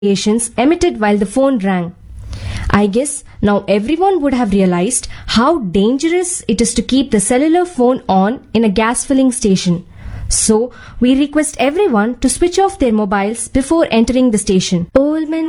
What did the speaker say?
radiations emitted while the phone rang. I guess now everyone would have realized how dangerous it is to keep the cellular phone on in a gas filling station. So, we request everyone to switch off their mobiles before entering the station. Old men